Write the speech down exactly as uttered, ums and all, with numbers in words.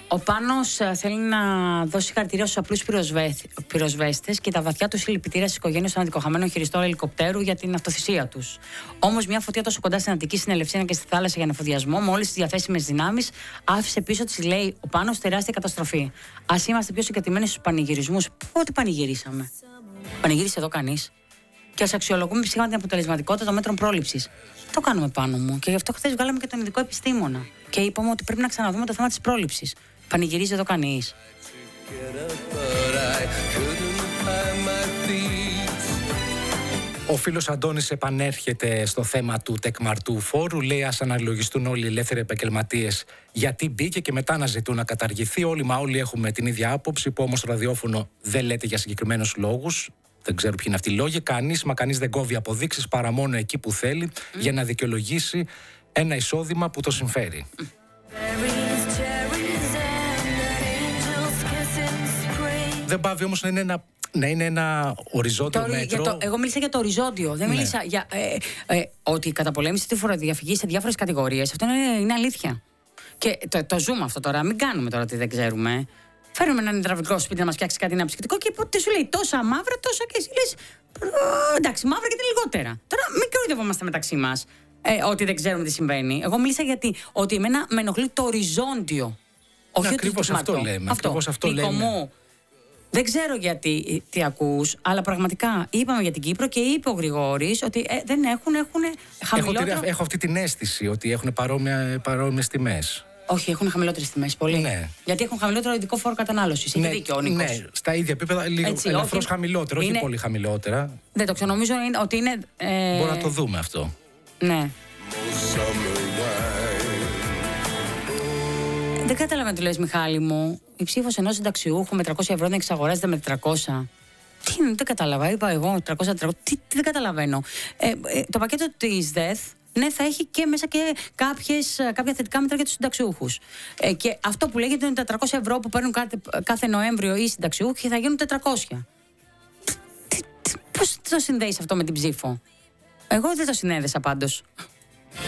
Ο Πάνος θέλει να δώσει συγχαρητήρια στους απλούς πυροσβέστες και τα βαθιά του συλληπιτήρια στις οικογένειες των αδικοχαμένων χειριστών ελικοπτέρου για την αυτοθυσία τους. Όμως, μια φωτιά τόσο κοντά στην Αττική, στην Ελευσίνα και στη θάλασσα για ανεφοδιασμό, με όλες τις διαθέσιμες δυνάμεις, άφησε πίσω της, λέει ο Πάνος, τεράστια καταστροφή. Ας είμαστε πιο συγκατημένοι στους πανηγυρισμούς. Πότε πανηγυρίσαμε? Πανηγύρισε εδώ κανείς? Και ας αξιολογούμε ψυχά την αποτελεσματικότητα των μέτρων πρόληψης. Το κάνουμε πάνω μου. Και γι' αυτό χθες βγάλαμε και τον ειδικό επιστήμονα. Και είπαμε ότι πρέπει να ξαναδούμε το θέμα της πρόληψης. Πανηγυρίζει εδώ κανείς? Ο φίλος Αντώνης επανέρχεται στο θέμα του τεκμαρτού φόρου. Λέει: ας αναλογιστούν όλοι οι ελεύθεροι επαγγελματίες γιατί μπήκε και μετά να ζητούν να καταργηθεί. Όλοι μα όλοι έχουμε την ίδια άποψη, που όμως το ραδιόφωνο δεν λέτε για συγκεκριμένους λόγους. Δεν ξέρω ποιοι είναι αυτοί οι λόγοι. Κανείς μα κανείς δεν κόβει αποδείξεις παρά μόνο εκεί που θέλει mm. για να δικαιολογήσει ένα εισόδημα που το συμφέρει. Mm. Δεν πάβει όμως να είναι ένα, να είναι ένα οριζόντιο το, μέτρο. Το, εγώ μίλησα για το οριζόντιο. Δεν ναι. μίλησα για ε, ε, ότι η καταπολέμηση τη φοροδιαφυγή σε διάφορες κατηγορίες. Αυτό είναι, είναι αλήθεια. Και το, το ζούμε αυτό τώρα. Μην κάνουμε τώρα ότι δεν ξέρουμε. Φέρουμε έναν υδραυλικό σπίτι να μας φτιάξει κάτι ένα ψυκτικό και τι σου λέει τόσα μαύρα, τόσα και εσύ λες εντάξει, μαύρα και λιγότερα. Τώρα μην κοροϊδευόμαστε μεταξύ μας ε, ότι δεν ξέρουμε τι συμβαίνει. Εγώ μίλησα γιατί ότι εμένα με ενοχλεί το οριζόντιο. Όχι ναι, ότι ακριβώς αυτό λέμε. Αυτό. Ακριβώς αυτό Νίκο λέμε. Μου, δεν ξέρω γιατί τι ακούς, αλλά πραγματικά είπαμε για την Κύπρο και είπε ο Γρηγόρης ότι ε, δεν έχουν, έχουν χαμηλότερο... Έχω, έχω αυτή την αίσθηση ότι έχουν παρόμοιες τιμές. Όχι, έχουν χαμηλότερες τιμές, πολύ. Ναι. Γιατί έχουν χαμηλότερο ειδικό φόρο κατανάλωσης. Έχει ναι, δίκιο ο Νίκος. Ναι, στα ίδια επίπεδα, λίγο ελαφρώς χαμηλότερο, είναι... όχι πολύ χαμηλότερα. Δεν το ξέρω, νομίζω ότι είναι. Ε... Μπορούμε να το δούμε αυτό. Ναι. Δεν καταλαβαίνω τι λες, Μιχάλη μου. Η ψήφος ενός συνταξιούχου με τριακόσια ευρώ δεν εξαγοράζεται με τετρακόσια. Τι είναι, δεν κατάλαβα. Είπα εγώ τριακόσια, τριακόσια. Τι, τι δεν καταλαβαίνω. Ε, ε, το πακέτο της ΔΕΘ. Ναι, θα έχει και μέσα και κάποιες, κάποια θετικά μέτρα για τους συνταξιούχους. Ε, και αυτό που λέγεται είναι τα τριακόσια ευρώ που παίρνουν κάθε, κάθε Νοέμβριο οι συνταξιούχοι θα γίνουν τετρακόσια. Πώς το συνδέεις αυτό με την ψήφο? Εγώ δεν το συνέδεσα πάντως.